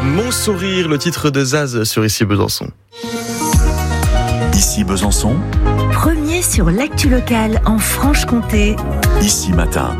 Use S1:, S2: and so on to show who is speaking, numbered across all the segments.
S1: Mon sourire, le titre de Zaz sur Ici Besançon.
S2: Ici Besançon,
S3: Premier sur l'actu locale en Franche-Comté.
S2: Ici Matin.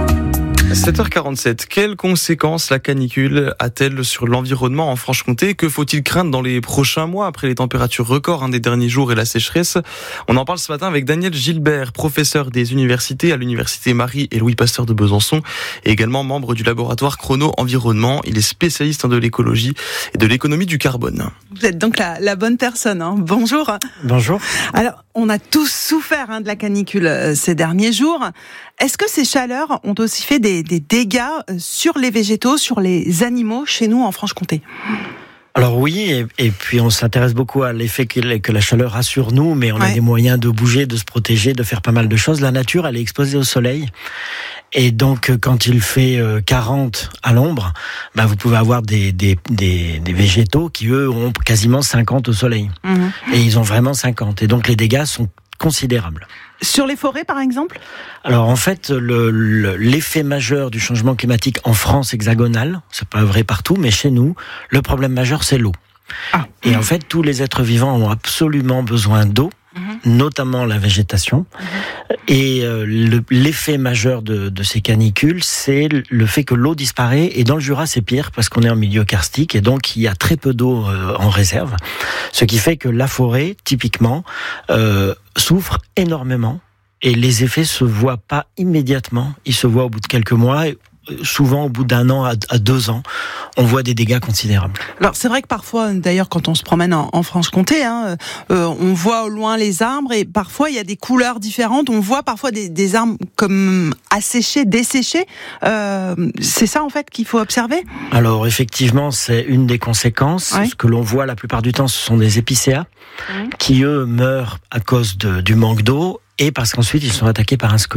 S1: 7h47, quelles conséquences la canicule a-t-elle sur l'environnement en Franche-Comté ? Que faut-il craindre dans les prochains mois après les températures records des derniers jours et la sécheresse ? On en parle ce matin avec Daniel Gilbert, professeur des universités à l'université Marie et Louis Pasteur de Besançon et également membre du laboratoire Chrono Environnement. Il est spécialiste de l'écologie et de l'économie du carbone.
S4: Vous êtes donc la bonne personne. Bonjour.
S5: Bonjour.
S4: Alors, on a tous souffert de la canicule ces derniers jours. Est-ce que ces chaleurs ont aussi fait des dégâts sur les végétaux, sur les animaux chez nous en Franche-Comté ?
S5: Alors oui, et puis on s'intéresse beaucoup à l'effet que la chaleur a sur nous, mais on a des moyens de bouger, de se protéger, de faire pas mal de choses. La nature, elle est exposée au soleil. Et donc, quand il fait 40 à l'ombre, vous pouvez avoir des végétaux qui, eux, ont quasiment 50 au soleil. Mmh. Et ils ont vraiment 50. Et donc, les dégâts sont considérables.
S4: Sur les forêts, par exemple ?
S5: Alors, en fait, l'effet majeur du changement climatique en France hexagonale, c'est pas vrai partout, mais chez nous, le problème majeur, c'est l'eau. Et en fait, tous les êtres vivants ont absolument besoin d'eau, notamment la végétation. Et l'effet majeur de ces canicules, c'est le fait que l'eau disparaît. Et dans le Jura, c'est pire parce qu'on est en milieu karstique et donc il y a très peu d'eau en réserve. Ce qui fait que la forêt, typiquement, souffre énormément. Et les effets se voient pas immédiatement. Ils se voient au bout de quelques mois. Souvent, au bout d'un an à 2 ans, on voit des dégâts considérables.
S4: Alors, c'est vrai que parfois, d'ailleurs, quand on se promène en Franche-Comté, on voit au loin les arbres et parfois, il y a des couleurs différentes. On voit parfois des arbres comme asséchés, desséchés. C'est ça, en fait, qu'il faut observer ?
S5: Alors, effectivement, c'est une des conséquences. Ce que l'on voit la plupart du temps, ce sont des épicéas qui, eux, meurent à cause du manque d'eau et parce qu'ensuite, ils sont attaqués par un scolyte.